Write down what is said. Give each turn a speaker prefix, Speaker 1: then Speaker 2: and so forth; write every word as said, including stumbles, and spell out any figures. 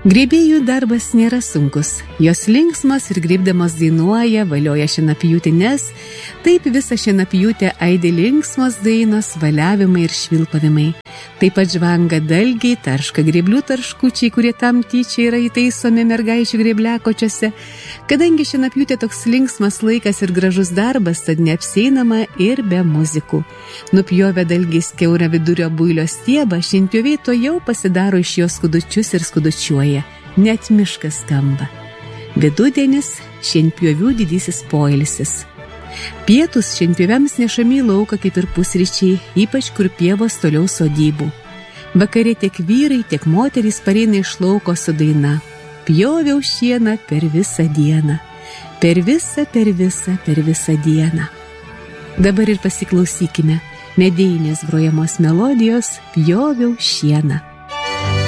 Speaker 1: Grėbėjų darbas nėra sunkus. Jos linksmos ir grėbdamos dainuoja, valioja šienapjūtines. Taip visą šienapjūtę aidi linksmos dainos, valiavimai ir švilpavimai. Taip pat žvanga dalgiai, tarška grėblių tarškučiai, kurie tam tyčia yra įtaisomi mergaičių grėbliakočiuose. Kadangi šienapjūtė toks linksmas laikas ir gražus darbas, tad neapseinama ir be muzikų. Nupjovę dalgiais kiaurą vidurio builio stiebą, šienpjoviai to jau pasidaro iš jos skudučius ir skudučiuoja. Net miškas skamba. Vidudienis šienpjovių didysis poilsis. Pietus šienpjoviams nešami į lauką kaip ir pusryčiai, ypač kur pievos toliau sodybų. Vakare tiek vyrai, tiek moterys pareina iš lauko su daina. Pjoviau šieną per visą dieną. Per visą, per visą, per visą dieną. Dabar ir pasiklausykime medėjinės grojamos melodijos Pjoviau šieną.